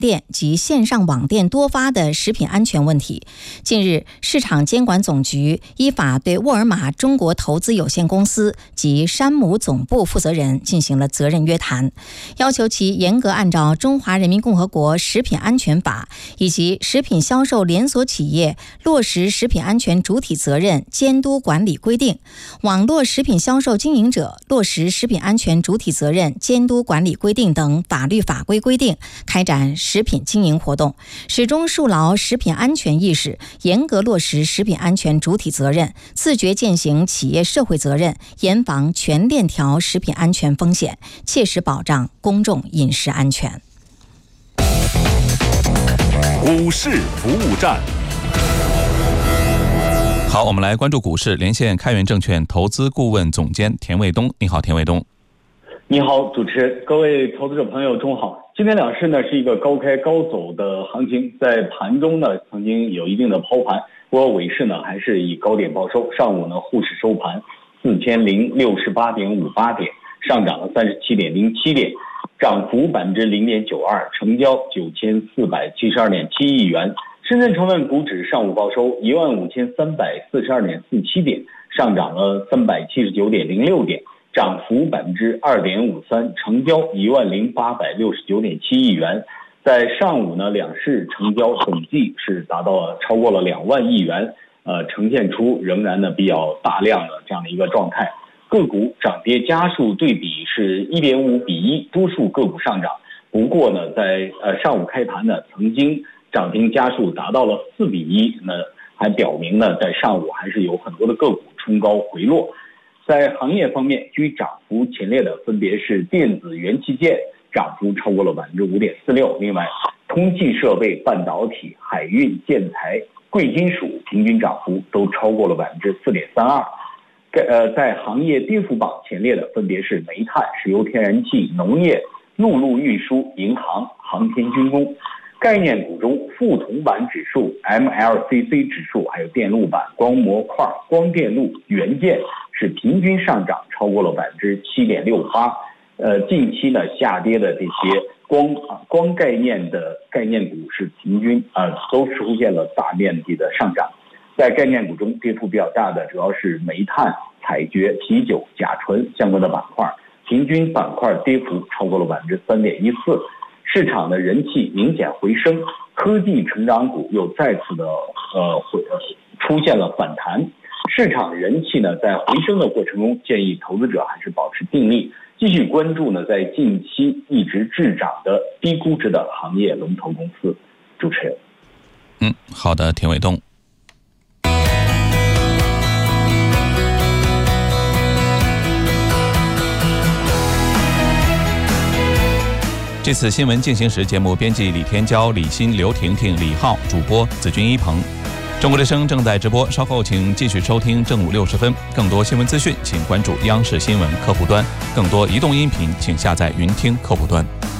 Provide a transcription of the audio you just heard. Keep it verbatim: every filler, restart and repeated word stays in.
店及线上网店多发的食品安全问题。近日，市场监管总局依法对沃尔玛中国投资有限公司及山姆总部负责人进行了责任约谈，要求其严格按照《中华人民共和国食品安全法》以及《食品销售连锁企业落实食品安全主体责任监督管理规定》、网络食品销售经营者落实食品安全主体责任监督管理规定等法律法规规定，开展食品经营活动，始终树牢食品安全意识，严格落实食品安全主体责任，自觉践行企业社会责任，严防全链条食品安全风险，切实保障公众饮食安全。 股市服务站。好，我们来关注股市，连线开源证券投资顾问总监田卫东。你好，田卫东。 你好，主持人，各位投资者朋友，中午好。今天两市呢是一个高开高走的行情，在盘中呢曾经有一定的抛盘，不过尾市呢还是以高点报收。上午呢沪市收盘四千零六十八点五八点，上涨了三十七点零七点，涨幅百分之零点九二，成交九千四百七十二点七亿元。深圳成分股指上午报收一万五千三百四十二点四七点，上涨了三百七十九点零六点，涨幅百分之二点五三，成交一万零八百六十九点七亿元。在上午呢，两市成交总计是达到了超过了两万亿元，呃，呈现出仍然呢比较大量的这样的一个状态。个股涨跌家数对比是一点五比一，多数个股上涨。不过呢，在呃上午开盘呢，曾经涨停家数达到了四比一，那还表明呢，在上午还是有很多的个股冲高回落。在行业方面，居涨幅前列的分别是电子元器件，涨幅超过了百分之五点四六。另外，通信设备、半导体、海运、建材、贵金属平均涨幅都超过了百分之四点三二。呃，在行业跌幅榜前列的分别是煤炭、石油天然气、农业、陆路运输、银行、航天军工。概念股中，富铜板指数、M L C C 指数，还有电路板、光模块、光电路、元件是平均上涨超过了百分之七点六八。呃，近期呢下跌的这些光啊光概念的概念股是平均啊、呃、都出现了大面积的上涨。在概念股中，跌幅比较大的主要是煤炭、采掘、啤酒、甲醇相关的板块，平均板块跌幅超过了百分之三点一四。市场的人气明显回升，科技成长股又再次的呃回出现了反弹。市场人气呢在回升的过程中，建议投资者还是保持定力，继续关注呢在近期一直滞涨的低估值的行业龙头公司。主持人， 嗯，好的，田卫东。这次新闻进行时节目编辑李天骄、李欣、刘婷婷、李浩，主播子君一鹏。中国之声正在直播，稍后请继续收听正午六十分。更多新闻资讯，请关注央视新闻客户端；更多移动音频，请下载云听客户端。